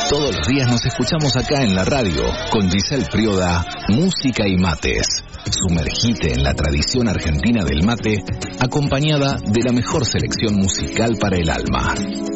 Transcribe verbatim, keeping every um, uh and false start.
Todos los días nos escuchamos acá en la radio con Giselle Prioda, Música y Mates. Sumergite en la tradición argentina del mate, acompañada de la mejor selección musical para el alma.